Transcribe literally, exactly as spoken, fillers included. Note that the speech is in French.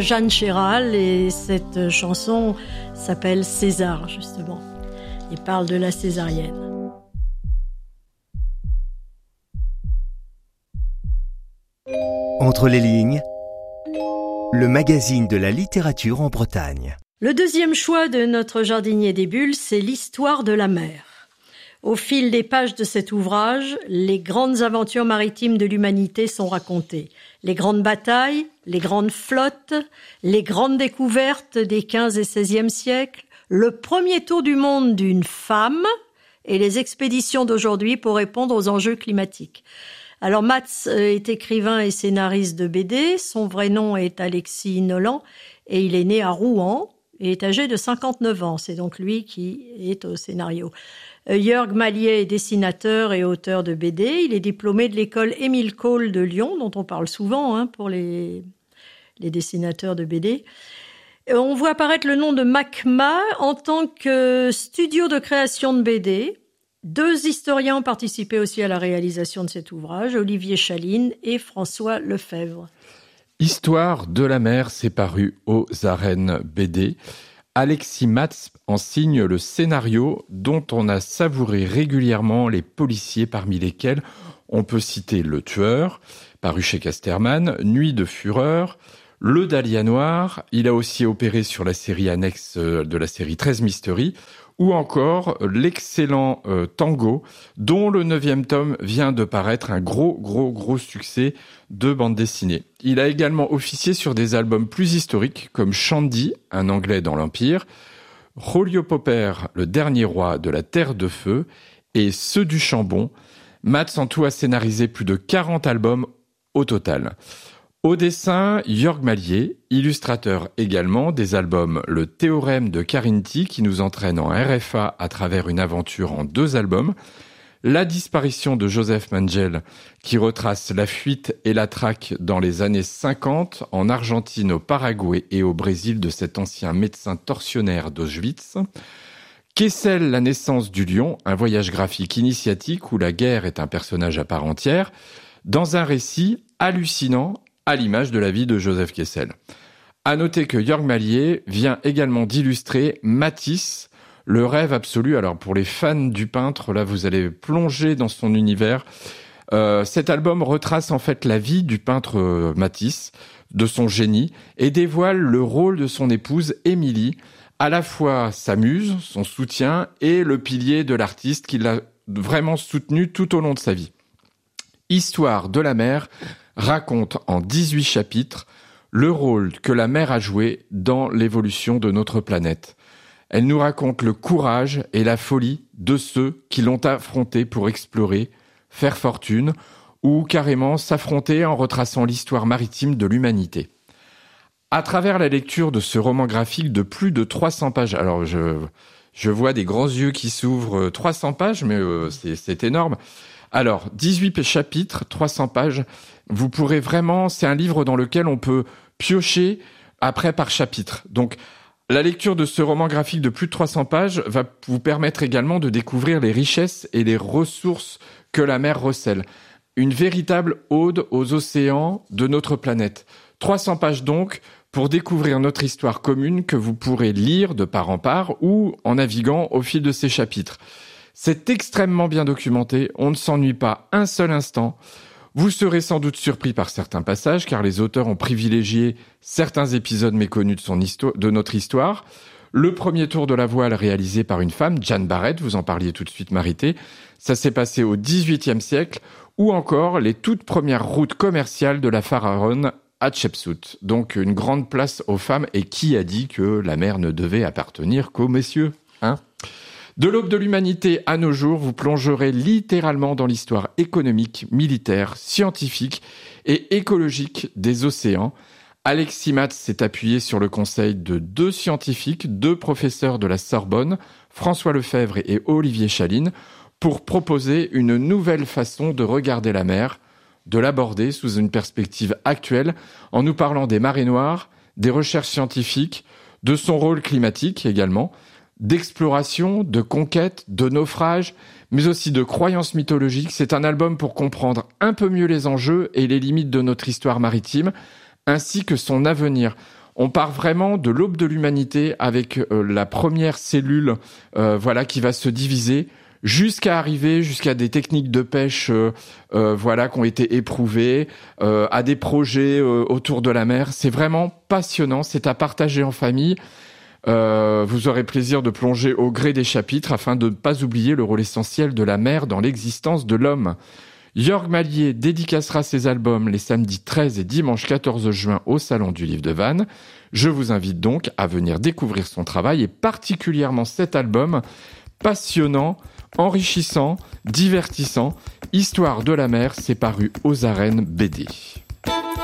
Jeanne Chéral, et cette chanson s'appelle César, justement. Il parle de la césarienne. Entre les lignes, le magazine de la littérature en Bretagne. Le deuxième choix de notre jardinier des bulles, c'est l'histoire de la mer. Au fil des pages de cet ouvrage, les grandes aventures maritimes de l'humanité sont racontées. Les grandes batailles, les grandes flottes, les grandes découvertes des quinzième et seizième siècles, le premier tour du monde d'une femme et les expéditions d'aujourd'hui pour répondre aux enjeux climatiques. Alors Mats est écrivain et scénariste de B D, son vrai nom est Alexis Nolan et il est né à Rouen et est âgé de cinquante-neuf ans. C'est donc lui qui est au scénario. Jörg Malier est dessinateur et auteur de B D. Il est diplômé de l'école Émile Cole de Lyon, dont on parle souvent hein, pour les, les dessinateurs de B D. On voit apparaître le nom de MACMA en tant que studio de création de B D. Deux historiens ont participé aussi à la réalisation de cet ouvrage, Olivier Chaline et François Lefebvre. Histoire de la mer, c'est paru aux Arènes B D. Alexis Mats en signe le scénario dont on a savouré régulièrement les policiers, parmi lesquels on peut citer Le Tueur, paru chez Casterman, Nuit de Fureur, Le Dahlia Noir, il a aussi opéré sur la série annexe de la série treize Mystery, ou encore l'excellent euh, Tango, dont le neuvième tome vient de paraître, un gros, gros, gros succès de bande dessinée. Il a également officié sur des albums plus historiques, comme Shandy, un Anglais dans l'Empire, Rolio Popper, le dernier roi de la Terre de Feu, et Ceux du Chambon. Mats en tout a scénarisé plus de quarante albums au total. Au dessin, Jörg Malier, illustrateur également des albums Le Théorème de Carinthie qui nous entraîne en R F A à travers une aventure en deux albums, La disparition de Joseph Mengele qui retrace la fuite et la traque dans les années cinquante en Argentine, au Paraguay et au Brésil de cet ancien médecin tortionnaire d'Auschwitz, Kessel, la naissance du lion, un voyage graphique initiatique où la guerre est un personnage à part entière, dans un récit hallucinant à l'image de la vie de Joseph Kessel. À noter que Jörg Malier vient également d'illustrer Matisse, le rêve absolu. Alors pour les fans du peintre, là vous allez plonger dans son univers. Euh, cet album retrace en fait la vie du peintre euh, Matisse, de son génie, et dévoile le rôle de son épouse Émilie, à la fois sa muse, son soutien, et le pilier de l'artiste qui l'a vraiment soutenu tout au long de sa vie. Histoire de la mer raconte en dix-huit chapitres le rôle que la mer a joué dans l'évolution de notre planète. Elle nous raconte le courage et la folie de ceux qui l'ont affrontée pour explorer, faire fortune, ou carrément s'affronter en retraçant l'histoire maritime de l'humanité. À travers la lecture de ce roman graphique de plus de trois cents pages, alors je, je vois des grands yeux qui s'ouvrent, trois cents pages, mais euh, c'est, c'est énorme. Alors, dix-huit chapitres, trois cents pages, vous pourrez vraiment, c'est un livre dans lequel on peut piocher après par chapitre. Donc, la lecture de ce roman graphique de plus de trois cents pages va vous permettre également de découvrir les richesses et les ressources que la mer recèle. Une véritable ode aux océans de notre planète. trois cents pages donc pour découvrir notre histoire commune que vous pourrez lire de part en part ou en naviguant au fil de ces chapitres. C'est extrêmement bien documenté, on ne s'ennuie pas un seul instant. Vous serez sans doute surpris par certains passages, car les auteurs ont privilégié certains épisodes méconnus de, son histoire, de notre histoire. Le premier tour de la voile réalisé par une femme, Jeanne Barrett, vous en parliez tout de suite Marité, ça s'est passé au dix-huitième siècle, ou encore les toutes premières routes commerciales de la Pharaon Hatshepsut. Donc une grande place aux femmes, et qui a dit que la mer ne devait appartenir qu'aux messieurs, hein ? De l'aube de l'humanité à nos jours, vous plongerez littéralement dans l'histoire économique, militaire, scientifique et écologique des océans. Alexis Mats s'est appuyé sur le conseil de deux scientifiques, deux professeurs de la Sorbonne, François Lefebvre et Olivier Chaline, pour proposer une nouvelle façon de regarder la mer, de l'aborder sous une perspective actuelle, en nous parlant des marées noires, des recherches scientifiques, de son rôle climatique également, d'exploration, de conquête, de naufrage, mais aussi de croyances mythologiques. C'est un album pour comprendre un peu mieux les enjeux et les limites de notre histoire maritime, ainsi que son avenir. On part vraiment de l'aube de l'humanité avec euh, la première cellule euh, voilà, qui va se diviser jusqu'à arriver jusqu'à des techniques de pêche euh, euh, voilà, qui ont été éprouvées, euh, à des projets euh, autour de la mer. C'est vraiment passionnant, c'est à partager en famille. Euh, vous aurez plaisir de plonger au gré des chapitres afin de ne pas oublier le rôle essentiel de la mer dans l'existence de l'homme. Jörg Malier dédicacera ses albums les samedis treize et dimanche quatorze juin au Salon du Livre de Vannes. Je vous invite donc à venir découvrir son travail et particulièrement cet album passionnant, enrichissant, divertissant. Histoire de la mer, c'est paru aux Arènes B D.